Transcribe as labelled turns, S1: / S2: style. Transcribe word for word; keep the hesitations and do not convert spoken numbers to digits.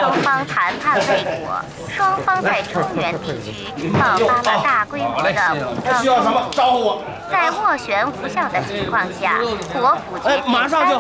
S1: 双方谈判未果，双方在中原地区爆发了大规模的武装冲突。在斡旋无效的情况下，国府决定三